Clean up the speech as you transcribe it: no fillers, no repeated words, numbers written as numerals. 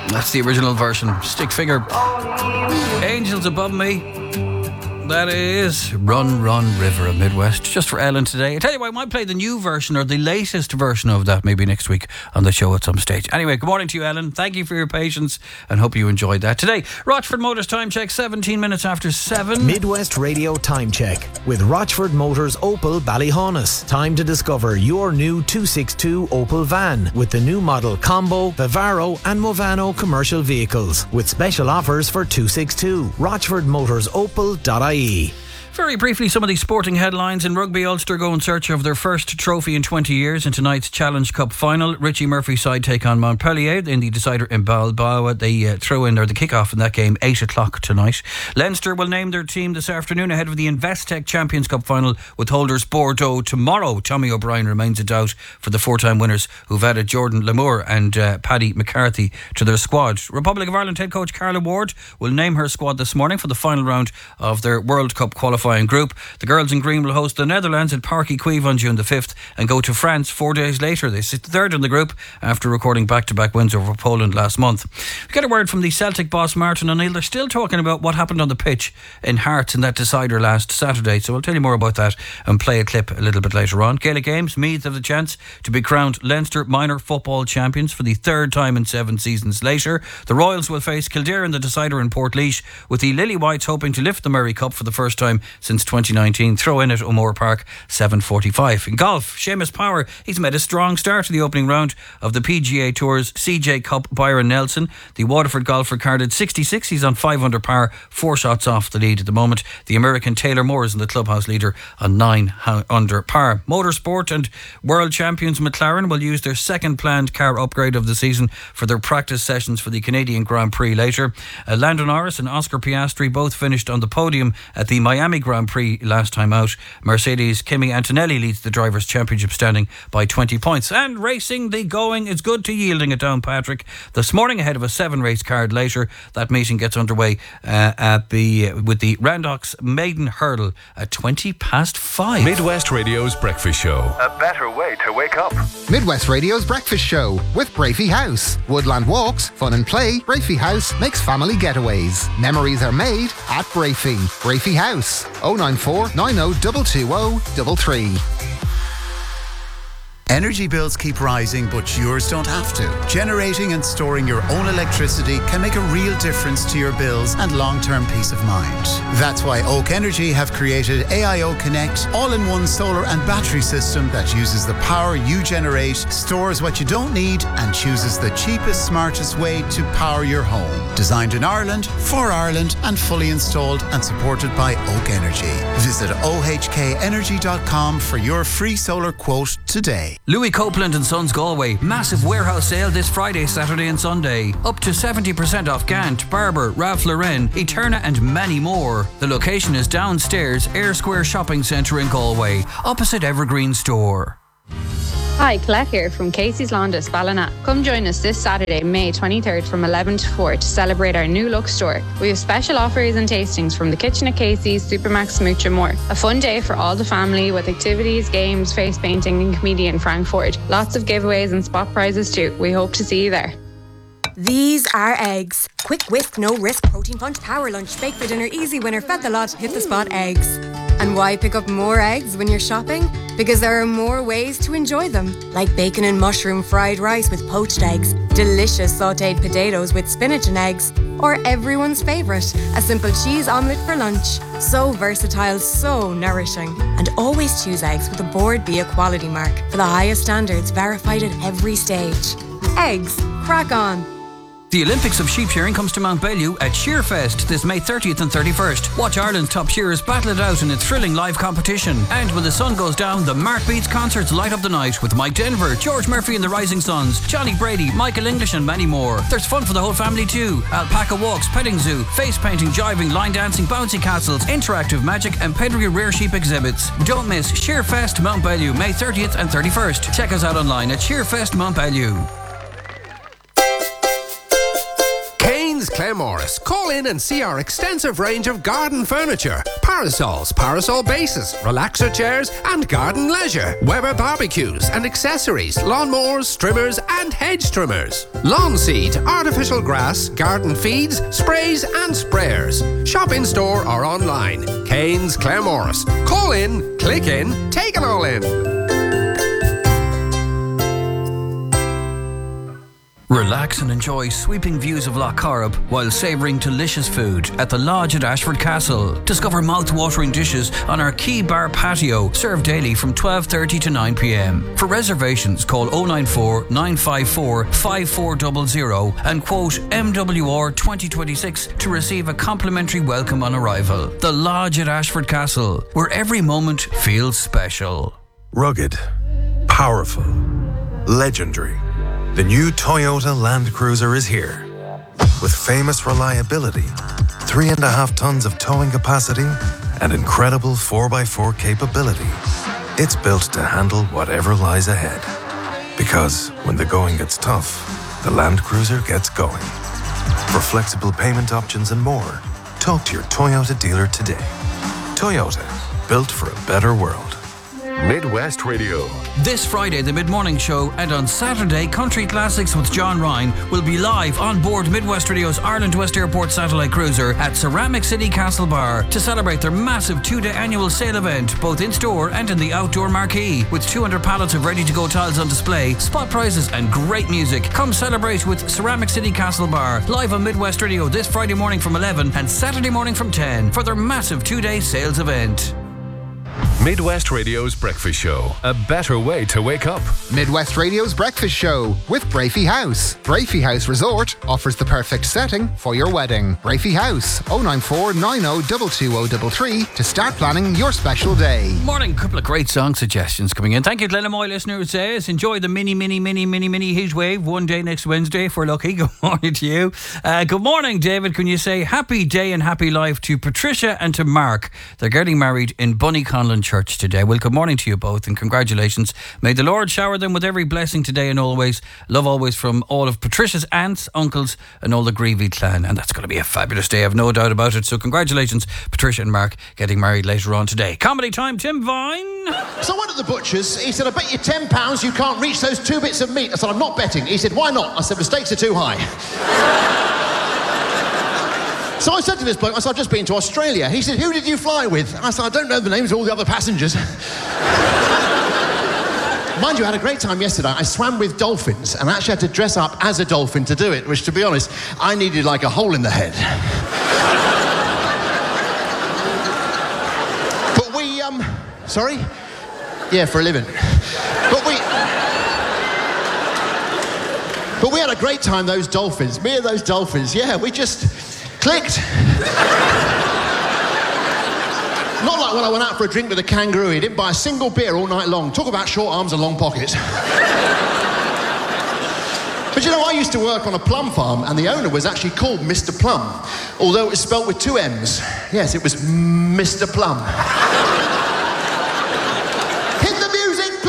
That's the original version. Stick figure. Angels Above Me. That is Run, Run, River of Midwest. Just for Ellen today. I tell you what, I might play the new version or the latest version of that maybe next week on the show at some stage. Anyway, good morning to you, Ellen. Thank you for your patience and hope you enjoyed that. Today, Rochford Motors Time Check, 17 minutes after 7. Midwest Radio Time Check with Rochford Motors Opel Ballyhaunis. Time to discover your new 262 Opel van with the new model Combo, Vivaro and Movano commercial vehicles with special offers for 262. RochfordMotorsOpel.ie. Very briefly, some of these sporting headlines. In rugby, Ulster go in search of their first trophy in 20 years in tonight's Challenge Cup final. Richie Murphy's side take on Montpellier in the decider in Balboa. They throw in, or the kick-off in that game, 8 o'clock tonight. Leinster will name their team this afternoon ahead of the Investec Champions Cup final with holders Bordeaux tomorrow. Tommy O'Brien remains a doubt for the four-time winners who've added Jordan Lamour and Paddy McCarthy to their squad. Republic of Ireland head coach Carla Ward will name her squad this morning for the final round of their World Cup qualifying group. The girls in green will host the Netherlands at Parc y Cuivre on June the 5th and go to France 4 days later. They sit third in the group after recording back-to-back wins over Poland last month. We get a word from the Celtic boss Martin O'Neill. They're still talking about what happened on the pitch in Hearts in that decider last Saturday, so I'll tell you more about that and play a clip a little bit later on. Gaelic Games, Meath have the chance to be crowned Leinster minor football champions for the third time in 7 seasons later. The Royals will face Kildare in the decider in Portlaoise, with the Lily Whites hoping to lift the Murray Cup for the first time since 2019. Throw in at O'Moore Park, 7:45. In golf, Seamus Power, he's made a strong start to the opening round of the PGA Tour's CJ Cup. Byron Nelson, the Waterford golfer, carded 66. He's on 5 under par, 4 shots off the lead at the moment. The American Taylor Moore is in the clubhouse leader on 9 under par. Motorsport and world champions McLaren will use their second planned car upgrade of the season for their practice sessions for the Canadian Grand Prix later. Lando Norris and Oscar Piastri both finished on the podium at the Miami Grand Prix last time out. Mercedes' Kimi Antonelli leads the Drivers' Championship standing by 20 points. And racing, the going is good to yielding at Downpatrick this morning ahead of a 7-race card later. That meeting gets underway with the Randox Maiden Hurdle at 5:20. Midwest Radio's Breakfast Show. A better way to wake up. Midwest Radio's Breakfast Show with Brafey House. Woodland walks, fun and play. Brafey House makes family getaways. Memories are made at Brafey. Brafey House. 094 90 220 33. Energy bills keep rising, but yours don't have to. Generating and storing your own electricity can make a real difference to your bills and long-term peace of mind. That's why Oak Energy have created AIO Connect, all-in-one solar and battery system that uses the power you generate, stores what you don't need, and chooses the cheapest, smartest way to power your home. Designed in Ireland, for Ireland, and fully installed and supported by Oak Energy. Visit ohkenergy.com for your free solar quote today. Louis Copeland and Sons Galway, massive warehouse sale this Friday, Saturday and Sunday. Up to 70% off Gant, Barber, Ralph Lauren, Eterna and many more. The location is downstairs, Ayr Square Shopping Centre in Galway, opposite Evergreen Store. Hi, Colette here from Casey's Laundus, Ballina. Come join us this Saturday, May 23rd from 11 to 4 to celebrate our new look store. We have special offers and tastings from the kitchen at Casey's, Supermax, Smooch and more. A fun day for all the family with activities, games, face painting and comedian Frank Ford. Lots of giveaways and spot prizes too. We hope to see you there. These are eggs. Quick whisk, no risk, protein punch, power lunch, bake for dinner, easy winner, fed the lot, hit the spot eggs. And why pick up more eggs when you're shopping? Because there are more ways to enjoy them. Like bacon and mushroom fried rice with poached eggs, delicious sautéed potatoes with spinach and eggs, or everyone's favourite, a simple cheese omelette for lunch. So versatile, so nourishing. And always choose eggs with a Board Bia quality mark for the highest standards verified at every stage. Eggs, crack on. The Olympics of sheep shearing comes to Mount Bellew at Shearfest this May 30th and 31st. Watch Ireland's top shearers battle it out in a thrilling live competition. And when the sun goes down, the Mark Beats concerts light up the night with Mike Denver, George Murphy and the Rising Sons, Johnny Brady, Michael English and many more. There's fun for the whole family too. Alpaca walks, petting zoo, face painting, jiving, line dancing, bouncy castles, interactive magic and pedigree rare sheep exhibits. Don't miss Shearfest Mount Bellew, May 30th and 31st. Check us out online at Shearfest Mount Bellew. Kane's Claremorris. Call in and see our extensive range of garden furniture, parasols, parasol bases, relaxer chairs and garden leisure, Weber barbecues and accessories, lawnmowers, trimmers and hedge trimmers, lawn seed, artificial grass, garden feeds, sprays and sprayers. Shop in store or online. Kane's Claremorris. Call in, click in, take it all in. Relax and enjoy sweeping views of Loch Corrib while savouring delicious food at the Lodge at Ashford Castle. Discover mouth-watering dishes on our Key Bar patio, served daily from 12:30 to 9 p.m. For reservations, call 094 954 5400 and quote MWR 2026 to receive a complimentary welcome on arrival. The Lodge at Ashford Castle, where every moment feels special. Rugged, powerful, legendary. The new Toyota Land Cruiser is here. With famous reliability, 3.5 tons of towing capacity, and incredible 4x4 capability. It's built to handle whatever lies ahead. Because when the going gets tough, the Land Cruiser gets going. For flexible payment options and more, talk to your Toyota dealer today. Toyota, built for a better world. Midwest Radio. This Friday, the Mid-Morning Show, and on Saturday, Country Classics with John Ryan will be live on board Midwest Radio's Ireland West Airport satellite cruiser at Ceramic City Castle Bar to celebrate their massive 2-day annual sale event, both in-store and in the outdoor marquee. With 200 pallets of ready-to-go tiles on display, spot prizes and great music. Come celebrate with Ceramic City Castle Bar, live on Midwest Radio this Friday morning from 11 and Saturday morning from 10 for their massive 2-day sales event. Midwest Radio's Breakfast Show. A better way to wake up. Midwest Radio's Breakfast Show with Brafey House. Brafey House Resort offers the perfect setting for your wedding. Brafey House, 094 90 22033 to start planning your special day. Morning, couple of great song suggestions coming in. Thank you, Glenamoy listener who says, enjoy the mini heat wave one day next Wednesday if we're lucky. Good morning to you. Good morning, David. Can you say happy day and happy life to Patricia and to Mark? They're getting married in Bunnyconlon Church today. Well, good morning to you both and congratulations. May the Lord shower them with every blessing today and always. Love always from all of Patricia's aunts, uncles and all the Greevy clan. And that's going to be a fabulous day, I've no doubt about it. So congratulations, Patricia and Mark, getting married later on today. Comedy time, Tim Vine. So I went to the butcher's. He said, I bet you £10 you can't reach those 2 bits of meat. I said, I'm not betting. He said, why not? I said, the stakes are too high. So I said to this bloke, I said, I've just been to Australia. He said, who did you fly with? I said, I don't know the names of all the other passengers. Mind you, I had a great time yesterday. I swam with dolphins and I actually had to dress up as a dolphin to do it, which, to be honest, I needed like a hole in the head. But we, sorry? Yeah, for a living. But we had a great time, those dolphins. Me and those dolphins, yeah, we just clicked. Not like when I went out for a drink with a kangaroo. He didn't buy a single beer all night long. Talk about short arms and long pockets. But you know, I used to work on a plum farm and the owner was actually called Mr. Plum, although it was spelt with 2 M's. Yes, it was Mr. Plum.